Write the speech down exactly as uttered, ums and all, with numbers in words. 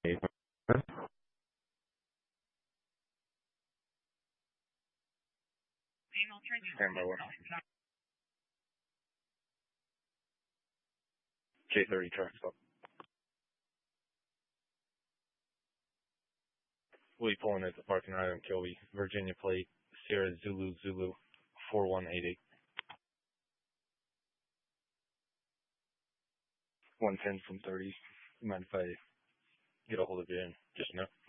Stand by one. J thirty truck stop. We'll be pulling at the parking lot in Kilby, Virginia plate, Sierra Zulu Zulu, four one eight eight. one ten from thirty. You mind if I get a hold of you and just know?